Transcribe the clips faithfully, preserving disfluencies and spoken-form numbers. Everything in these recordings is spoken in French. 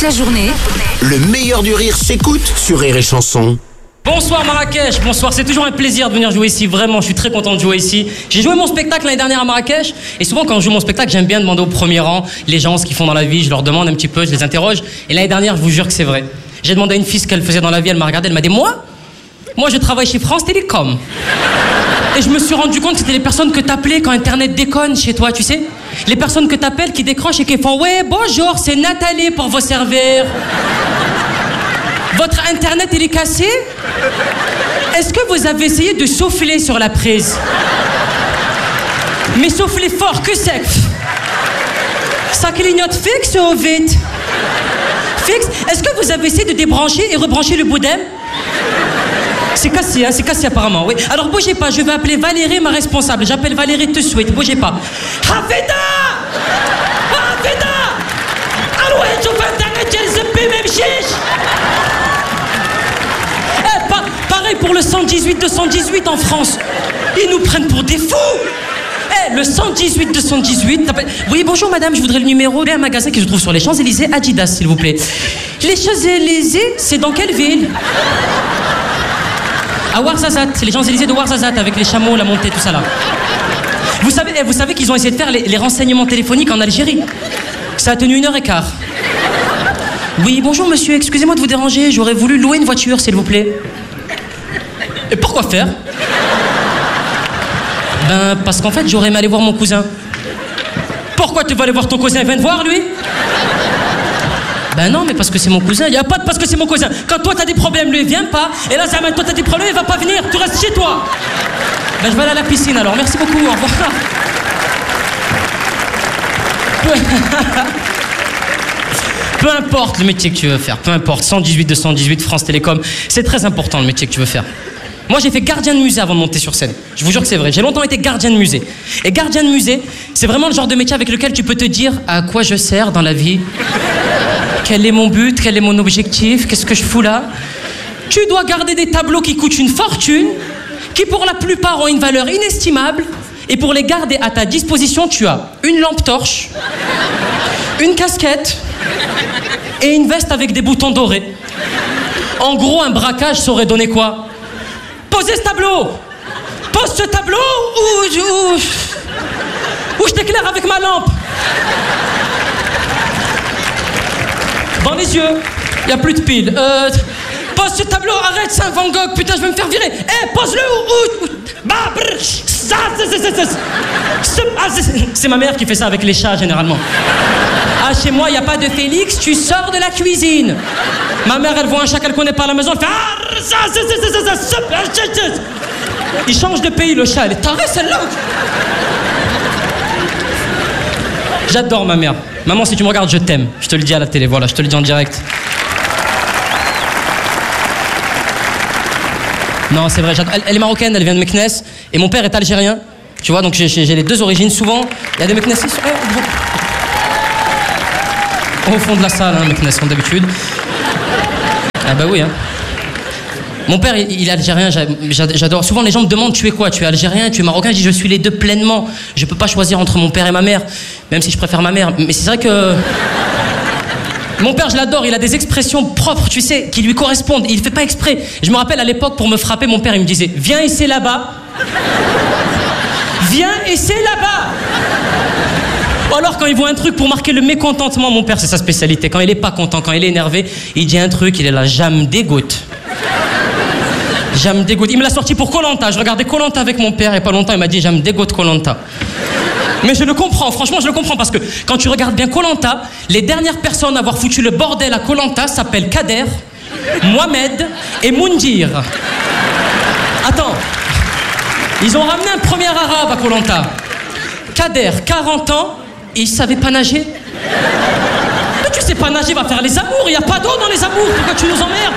Toute la journée, le meilleur du rire s'écoute sur Rire et Chanson. Bonsoir Marrakech, bonsoir, c'est toujours un plaisir de venir jouer ici, vraiment, je suis très content de jouer ici. J'ai joué mon spectacle l'année dernière à Marrakech, et souvent quand je joue mon spectacle, j'aime bien demander au premier rang les gens ce qu'ils font dans la vie, je leur demande un petit peu, je les interroge, et l'année dernière, je vous jure que c'est vrai. J'ai demandé à une fille ce qu'elle faisait dans la vie, elle m'a regardé, elle m'a dit, moi, moi je travaille chez France Télécom. Et je me suis rendu compte que c'était les personnes que t'appelais quand Internet déconne chez toi, tu sais. Les personnes que t'appelles qui décrochent et qui font, ouais, bonjour, c'est Nathalie pour vous servir. Votre Internet, il est cassé? Est-ce que vous avez essayé de souffler sur la prise? Mais soufflez fort, que sec. Ça clignote fixe ou vite? Fixe. Est-ce que vous avez essayé de débrancher et rebrancher le modem? C'est cassé, hein, c'est cassé apparemment, oui. Alors bougez pas, je vais appeler Valérie, ma responsable. J'appelle Valérie tout de suite, bougez pas. Hafida! Hafida! Allô, tu fais Internet, j'ai le zip, même chiche! Pareil pour le cent dix-huit deux cent dix-huit en France. Ils nous prennent pour des fous. Eh, le cent dix-huit deux cent dix-huit. Oui, bonjour madame, je voudrais le numéro d'un magasin qui se trouve sur les Champs-Élysées, Adidas, s'il vous plaît. Les Champs-Élysées, c'est dans quelle ville? À Ouarzazate, c'est les Champs-Élysées de Ouarzazate avec les chameaux, la montée, tout ça là. Vous savez, eh, vous savez qu'ils ont essayé de faire les, les renseignements téléphoniques en Algérie. Ça a tenu une heure et quart. Oui, bonjour monsieur, excusez-moi de vous déranger, j'aurais voulu louer une voiture, s'il vous plaît. Et pourquoi faire? Ben, parce qu'en fait, j'aurais aimé aller voir mon cousin. Pourquoi tu vas aller voir ton cousin? Il vient te voir, lui? Ben non, mais parce que c'est mon cousin. Il n'y a pas de parce que c'est mon cousin. Quand toi, t'as des problèmes, lui, il vient pas. Et là, ça toi, t'as des problèmes, il va pas venir. Tu restes chez toi. Ben, je vais aller à la piscine, alors. Merci beaucoup, au revoir. Peu importe le métier que tu veux faire, peu importe, cent dix-huit deux cent dix-huit, France Télécom, c'est très important le métier que tu veux faire. Moi, j'ai fait gardien de musée avant de monter sur scène. Je vous jure que c'est vrai. J'ai longtemps été gardien de musée. Et gardien de musée, c'est vraiment le genre de métier avec lequel tu peux te dire à quoi je sers dans la vie. Quel est mon but? Quel est mon objectif? Qu'est-ce que je fous là? Tu dois garder des tableaux qui coûtent une fortune, qui pour la plupart ont une valeur inestimable. Et pour les garder à ta disposition, tu as une lampe torche, une casquette et une veste avec des boutons dorés. En gros, un braquage saurait donner quoi? Posez ce tableau! Pose ce tableau ou, ou, ou je t'éclaire avec ma lampe. Dans les yeux, il n'y a plus de piles. Euh, pose ce tableau, arrête, c'est un Van Gogh, putain, je vais me faire virer. Eh, hey, pose-le ou... ou bah, brr, ça, c'est ma mère qui fait ça avec les chats, généralement. Ah, chez moi, il n'y a pas de Félix, tu sors de la cuisine. Ma mère, elle voit un chat qu'elle connaît pas à la maison, elle fait... Ah, ça, ça, ça, ça, ça. Il change de pays, le chat, elle est tarée, celle-là. J'adore ma mère. Maman, si tu me regardes, je t'aime. Je te le dis à la télé, voilà, je te le dis en direct. Non, c'est vrai, elle, elle est marocaine, elle vient de Meknes, et mon père est algérien, tu vois, donc j'ai, j'ai les deux origines. Souvent, il y a des Meknessis au fond de la salle, hein, Meknes, comme d'habitude. Ah bah oui, hein. Mon père, il, il est algérien, j'adore. Souvent, les gens me demandent, tu es quoi? Tu es algérien, tu es marocain? Je dis, je suis les deux pleinement. Je peux pas choisir entre mon père et ma mère, même si je préfère ma mère. Mais c'est vrai que... Mon père, je l'adore, il a des expressions propres, tu sais, qui lui correspondent. Il fait pas exprès. Je me rappelle à l'époque, pour me frapper, mon père, il me disait, viens et c'est là-bas. Viens et c'est là-bas. Ou alors, quand il voit un truc pour marquer le mécontentement, mon père, c'est sa spécialité. Quand il est pas content, quand il est énervé, il dit un truc, il est là, ça me dégoûte. Ça me dégoûte. Il me l'a sorti pour Koh Lanta. Je regardais Koh Lanta avec mon père, et pas longtemps, il m'a dit, ça me dégoûte Koh Lanta. Mais je le comprends, franchement, je le comprends, parce que quand tu regardes bien Koh Lanta, les dernières personnes à avoir foutu le bordel à Koh Lanta s'appellent Kader, Mohamed et Moundir. Attends, ils ont ramené un premier arabe à Koh Lanta. Kader, quarante ans, et il savait pas nager. Mais tu sais pas nager, va faire les amours, il y a pas d'eau dans les amours, pourquoi tu nous emmerdes?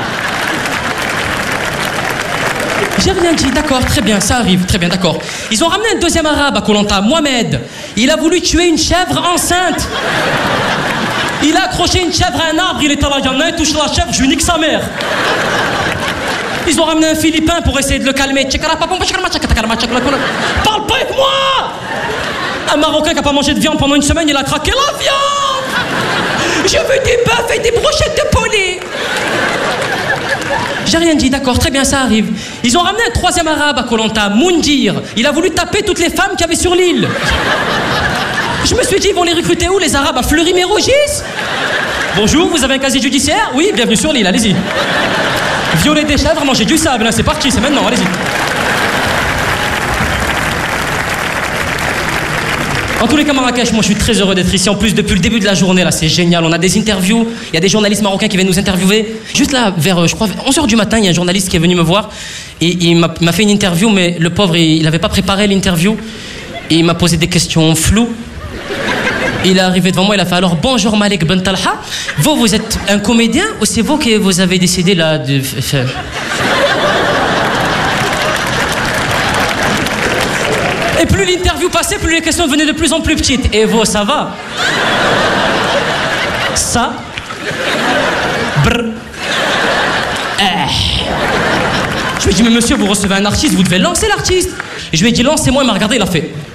J'ai rien dit, d'accord, très bien, ça arrive, très bien, d'accord. Ils ont ramené un deuxième arabe à Koh Lanta, Mohamed. Il a voulu tuer une chèvre enceinte. Il a accroché une chèvre à un arbre, il était là, il y en a un, il touche la chèvre, je lui nique sa mère. Ils ont ramené un Philippin pour essayer de le calmer. Parle pas avec moi! Un Marocain qui n'a pas mangé de viande pendant une semaine, il a craqué la viande! Je veux du bœuf m'a fait des brochettes de poulet. J'ai rien dit, d'accord, très bien, ça arrive. Ils ont ramené un troisième arabe à Koh Lanta, Moundir. Il a voulu taper toutes les femmes qu'il y avait sur l'île. Je me suis dit, ils vont les recruter où, les arabes? À Fleury-Mérogis? Bonjour, vous avez un casier judiciaire? Oui, bienvenue sur l'île, allez-y. Violer des chèvres, manger du sable, hein, c'est parti, c'est maintenant, allez-y. En tous les cas, Marrakech, moi je suis très heureux d'être ici. En plus, depuis le début de la journée, là, c'est génial. On a des interviews, il y a des journalistes marocains qui viennent nous interviewer. Juste là, vers, je crois, onze heures du matin, il y a un journaliste qui est venu me voir. Et il m'a, m'a fait une interview, mais le pauvre, il n'avait pas préparé l'interview. Et il m'a posé des questions floues. Il est arrivé devant moi, il a fait alors bonjour Malik Ben Talha. Vous, vous êtes un comédien ou c'est vous qui vous avez décidé là de faire. Et plus l'interview passait, plus les questions devenaient de plus en plus petites. Et vous, ça va? Ça? Brr. Eh. Je lui ai dit, mais monsieur, vous recevez un artiste, vous devez lancer l'artiste. Et je lui ai dit, lancez-moi, il m'a regardé, il a fait.